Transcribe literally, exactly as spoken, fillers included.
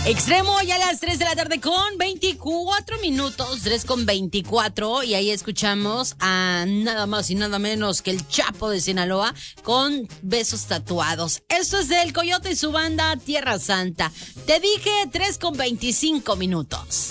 Extremo ya a las tres de la tarde con veinticuatro minutos, tres con veinticuatro, y ahí escuchamos a nada más y nada menos que el Chapo de Sinaloa con Besos Tatuados. Esto es del Coyote y su banda Tierra Santa. Te dije tres con veinticinco minutos.